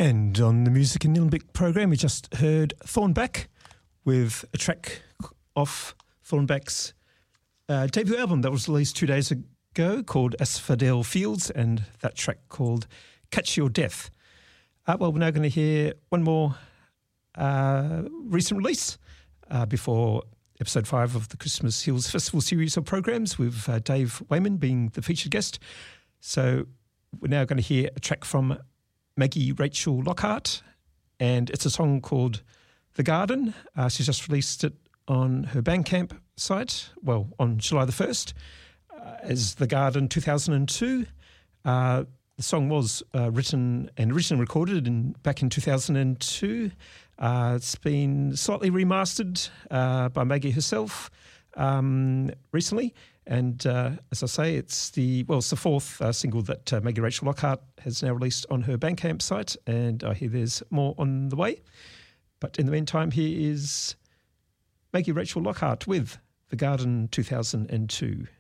And on the Music in Nillumbik program, we just heard Thornback with a track off Thornback's debut album that was released 2 days ago called Asphodel Fields, and that track called Catch Your Death. Well, we're now going to hear one more recent release before episode 5 of the Christmas Hills Festival series of programs, with Dave Wayman being the featured guest. So we're now going to hear a track from Maggie Rachel Lockhart, and it's a song called The Garden. She's just released it on her Bandcamp site, well, on July the 1st, as The Garden 2002. The song was written and originally recorded back in 2002. It's been slightly remastered by Maggie herself recently. And as I say, it's the fourth single that Maggie Rachel Lockhart has now released on her Bandcamp site, and I hear there's more on the way. But in the meantime, here is Maggie Rachel Lockhart with The Garden 2002.